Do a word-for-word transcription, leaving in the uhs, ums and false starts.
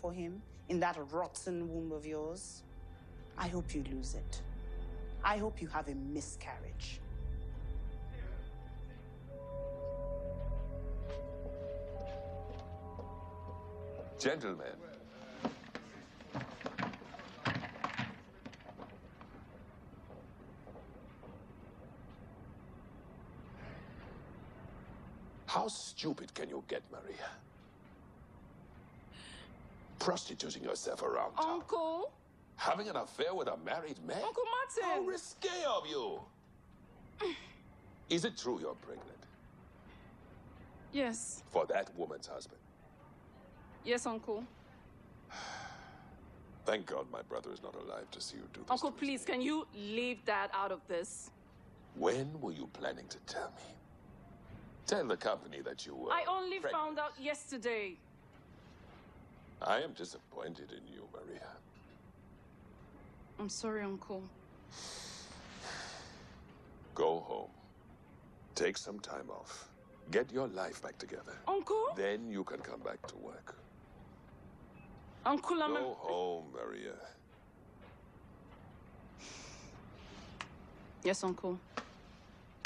for him in that rotten womb of yours, I hope you lose it. I hope you have a miscarriage. Gentlemen. How stupid can you get, Maria? Prostituting yourself around town. Uncle? Having an affair with a married man? Uncle Martin! How risque of you! Is it true you're pregnant? Yes. For that woman's husband? Yes, Uncle. Thank God my brother is not alive to see you do this. Uncle, please, can you leave that out of this? When were you planning to tell me? Tell the company that you were I only pregnant. found out yesterday. I am disappointed in you, Maria. I'm sorry, Uncle. Go home. Take some time off. Get your life back together. Uncle? Then you can come back to work. Uncle, I'm... Go home, Maria. Yes, Uncle.